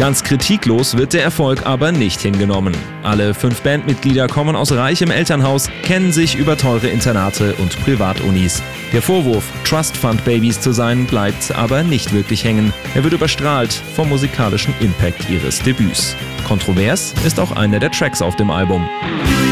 Ganz kritiklos wird der Erfolg aber nicht hingenommen. Alle 5 Bandmitglieder kommen aus reichem Elternhaus, kennen sich über teure Internate und Privatunis. Der Vorwurf, Trust Fund Babys zu sein, bleibt aber nicht wirklich hängen. Er wird überstrahlt vom musikalischen Impact ihres Debüts. Kontrovers ist auch einer der Tracks auf dem Album.